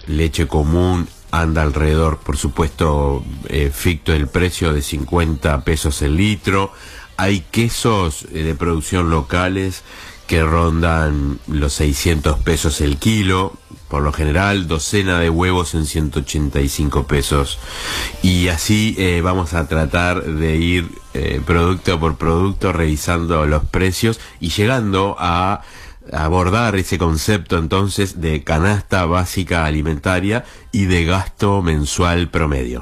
leche común anda alrededor, por supuesto, ficto el precio de 50 pesos el litro. Hay quesos de producción locales que rondan los 600 pesos el kilo, por lo general, docena de huevos en 185 pesos. Y así vamos a tratar de ir producto por producto revisando los precios y llegando a abordar ese concepto entonces de canasta básica alimentaria y de gasto mensual promedio.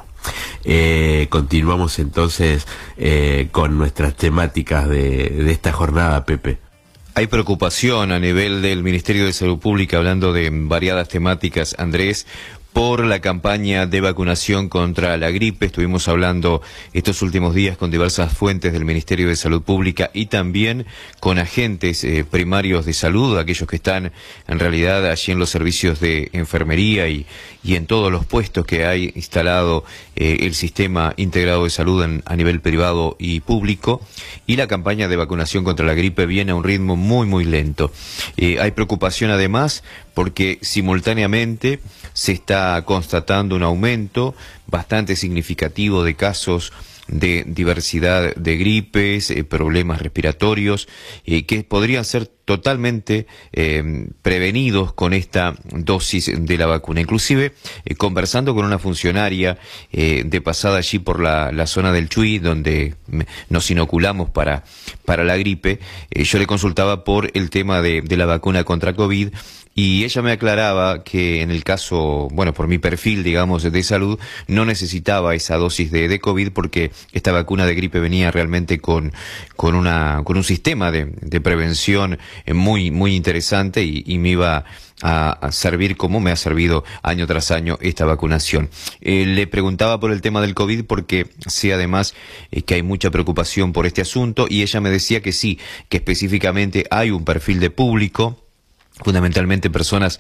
Continuamos entonces con nuestras temáticas de esta jornada, Pepe. Hay preocupación a nivel del Ministerio de Salud Pública, hablando de variadas temáticas, Andrés, por la campaña de vacunación contra la gripe. Estuvimos hablando estos últimos días con diversas fuentes del Ministerio de Salud Pública y también con agentes primarios de salud, aquellos que están en realidad allí en los servicios de enfermería y en todos los puestos que hay instalado el sistema integrado de salud a nivel privado y público. Y la campaña de vacunación contra la gripe viene a un ritmo muy lento. Hay preocupación además porque simultáneamente se está constatando un aumento bastante significativo de casos de diversidad de gripes, problemas respiratorios, que podrían ser totalmente prevenidos con esta dosis de la vacuna. Inclusive, conversando con una funcionaria de pasada allí por la zona del Chuy, donde nos inoculamos para la gripe, yo le consultaba por el tema de la vacuna contra COVID, y ella me aclaraba que en el caso, bueno, por mi perfil, digamos, de salud, no necesitaba esa dosis de COVID porque esta vacuna de gripe venía realmente con un sistema de prevención muy interesante y me iba a servir como me ha servido año tras año esta vacunación. Le preguntaba por el tema del COVID porque sé además que hay mucha preocupación por este asunto, y ella me decía que sí, que específicamente hay un perfil de público, fundamentalmente personas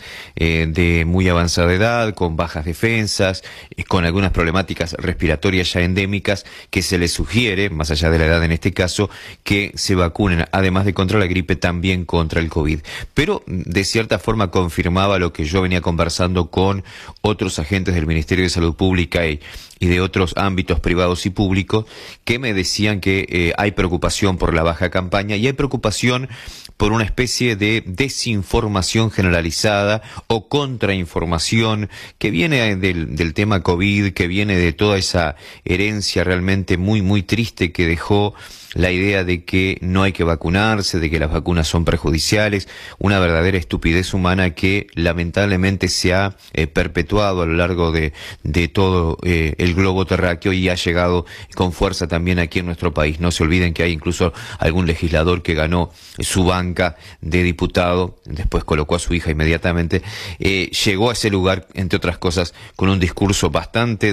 de muy avanzada edad, con bajas defensas, con algunas problemáticas respiratorias ya endémicas, que se les sugiere, más allá de la edad en este caso, que se vacunen, además de contra la gripe, también contra el COVID. Pero de cierta forma confirmaba lo que yo venía conversando con otros agentes del Ministerio de Salud Pública y de otros ámbitos privados y públicos, que me decían que hay preocupación por la baja campaña y hay preocupación por una especie de desinformación generalizada o contrainformación que viene del tema COVID, que viene de toda esa herencia realmente muy triste que dejó la idea de que no hay que vacunarse, de que las vacunas son perjudiciales, una verdadera estupidez humana que lamentablemente se ha perpetuado a lo largo de todo el globo terráqueo y ha llegado con fuerza también aquí en nuestro país. No se olviden que hay incluso algún legislador que ganó su banca de diputado, después colocó a su hija inmediatamente, llegó a ese lugar, entre otras cosas, con un discurso bastante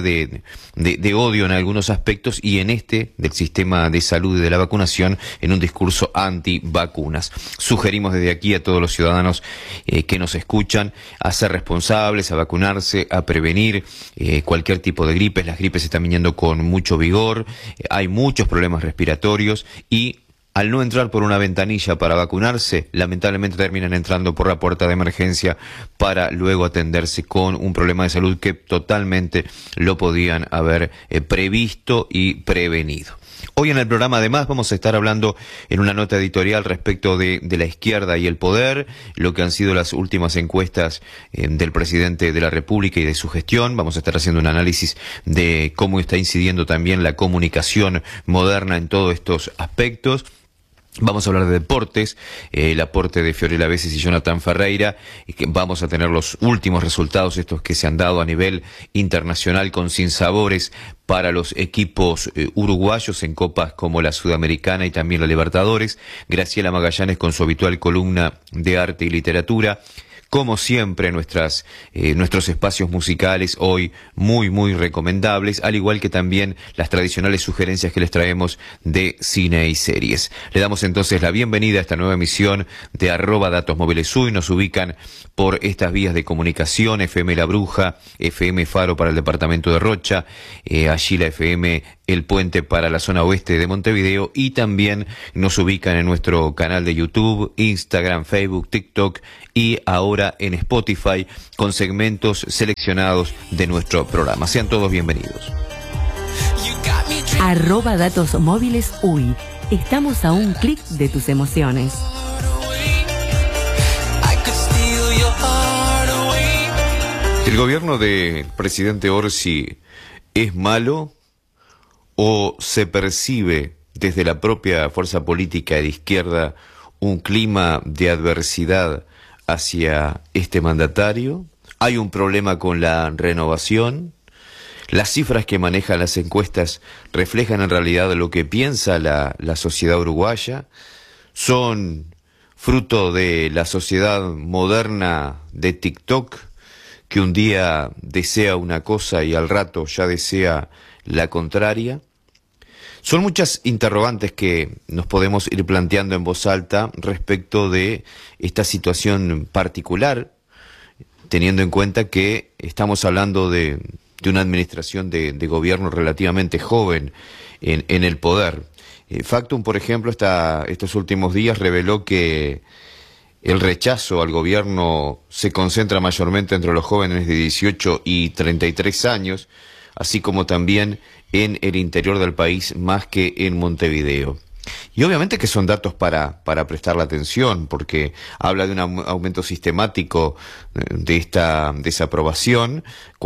de odio en algunos aspectos, y en este del sistema de salud y de la vacunación en un discurso anti-vacunas. Sugerimos desde aquí a todos los ciudadanos que nos escuchan a ser responsables, a vacunarse, a prevenir cualquier tipo de gripes. Las gripes están viniendo con mucho vigor, hay muchos problemas respiratorios y al no entrar por una ventanilla para vacunarse, lamentablemente terminan entrando por la puerta de emergencia para luego atenderse con un problema de salud que totalmente lo podían haber previsto y prevenido. Hoy en el programa además vamos a estar hablando en una nota editorial respecto de la izquierda y el poder, lo que han sido las últimas encuestas del presidente de la República y de su gestión. Vamos a estar haciendo un análisis de cómo está incidiendo también la comunicación moderna en todos estos aspectos. Vamos a hablar de deportes, el aporte de Fiorella Veses y Jonathan Ferreira, y que vamos a tener los últimos resultados, estos que se han dado a nivel internacional con sinsabores para los equipos uruguayos en copas como la Sudamericana y también la Libertadores. Graciela Magallanes con su habitual columna de arte y literatura. Como siempre, nuestros espacios musicales hoy muy recomendables, al igual que también las tradicionales sugerencias que les traemos de cine y series. Le damos entonces la bienvenida a esta nueva emisión de @DatosMóvilesUy. Nos ubican por estas vías de comunicación: FM La Bruja, FM Faro para el departamento de Rocha, allí la FM el puente para la zona oeste de Montevideo, y también nos ubican en nuestro canal de YouTube, Instagram, Facebook, TikTok y ahora en Spotify con segmentos seleccionados de nuestro programa. Sean todos bienvenidos. @Datos Móviles UI. Estamos a un clic de tus emociones. ¿El gobierno del presidente Orsi es malo o se percibe desde la propia fuerza política de izquierda un clima de adversidad hacia este mandatario? ¿Hay un problema con la renovación? ¿Las cifras que manejan las encuestas reflejan en realidad lo que piensa la sociedad uruguaya? ¿Son fruto de la sociedad moderna de TikTok, que un día desea una cosa y al rato ya desea la contraria? Son muchas interrogantes que nos podemos ir planteando en voz alta respecto de esta situación particular, teniendo en cuenta que estamos hablando de una administración de gobierno relativamente joven en el poder. Factum, por ejemplo, estos últimos días reveló que el rechazo al gobierno se concentra mayormente entre los jóvenes de 18 y 33 años, así como también en el interior del país más que en Montevideo. Y obviamente que son datos para prestarle atención, porque habla de un aumento sistemático de esta desaprobación.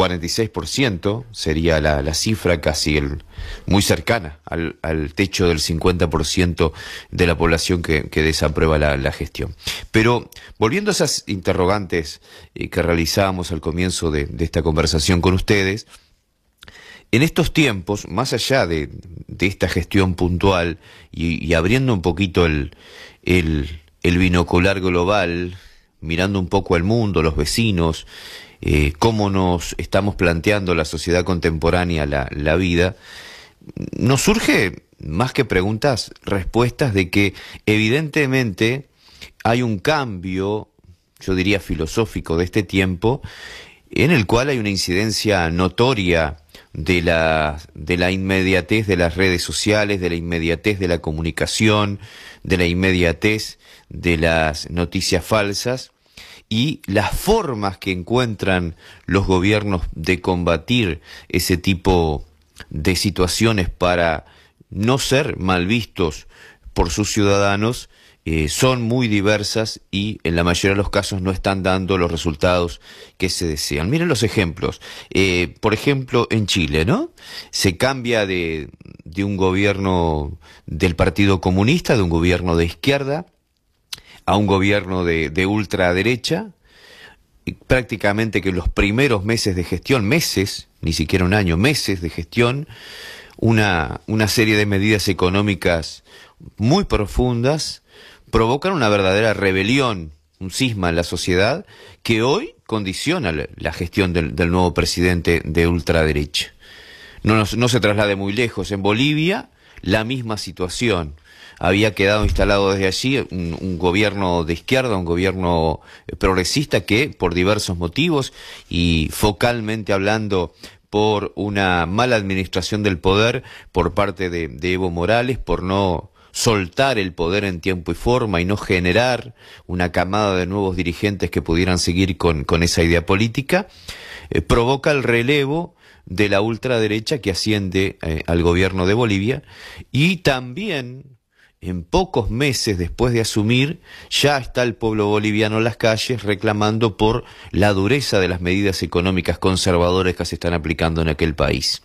46% sería la cifra, casi muy cercana al techo del 50% de la población que desaprueba la gestión. Pero volviendo a esas interrogantes que realizábamos al comienzo de esta conversación con ustedes, en estos tiempos, más allá de esta gestión puntual y abriendo un poquito el binocular global, mirando un poco al mundo, los vecinos, cómo nos estamos planteando la sociedad contemporánea, la vida, nos surge, más que preguntas, respuestas de que evidentemente hay un cambio, yo diría filosófico, de este tiempo, en el cual hay una incidencia notoria de la inmediatez de las redes sociales, de la inmediatez de la comunicación, de la inmediatez de las noticias falsas, y las formas que encuentran los gobiernos de combatir ese tipo de situaciones para no ser mal vistos por sus ciudadanos son muy diversas y en la mayoría de los casos no están dando los resultados que se desean. Miren los ejemplos. Por ejemplo, en Chile, ¿no? Se cambia de un gobierno del Partido Comunista, de un gobierno de izquierda, a un gobierno de ultraderecha. Prácticamente que en los primeros meses de gestión, meses, ni siquiera un año, meses de gestión, una serie de medidas económicas muy profundas provocan una verdadera rebelión, un cisma en la sociedad que hoy condiciona la gestión del nuevo presidente de ultraderecha. No se traslade muy lejos. En Bolivia, la misma situación. Había quedado instalado desde allí un gobierno de izquierda, un gobierno progresista que, por diversos motivos y focalmente hablando, por una mala administración del poder por parte de Evo Morales, por no soltar el poder en tiempo y forma y no generar una camada de nuevos dirigentes que pudieran seguir con esa idea política, provoca el relevo de la ultraderecha que asciende al gobierno de Bolivia, y también en pocos meses después de asumir ya está el pueblo boliviano en las calles reclamando por la dureza de las medidas económicas conservadoras que se están aplicando en aquel país.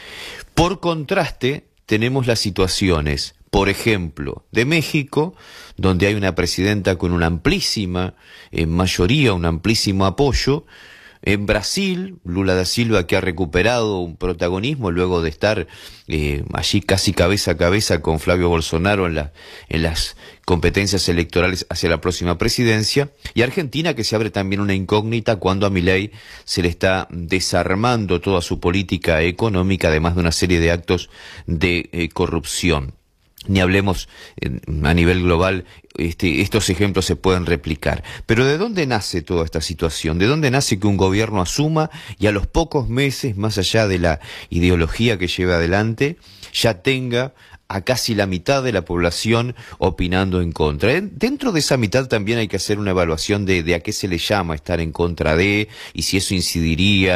Por contraste, tenemos las situaciones, por ejemplo, de México, donde hay una presidenta con una amplísima mayoría, un amplísimo apoyo. En Brasil, Lula da Silva, que ha recuperado un protagonismo luego de estar allí casi cabeza a cabeza con Flavio Bolsonaro en las competencias electorales hacia la próxima presidencia. Y Argentina, que se abre también una incógnita cuando a Milei se le está desarmando toda su política económica, además de una serie de actos de corrupción. ni hablemos a nivel global, estos ejemplos se pueden replicar. Pero ¿de dónde nace toda esta situación? ¿De dónde nace que un gobierno asuma y a los pocos meses, más allá de la ideología que lleva adelante, ya tenga a casi la mitad de la población opinando en contra? Dentro de esa mitad también hay que hacer una evaluación de a qué se le llama estar en contra de, y si eso incidiría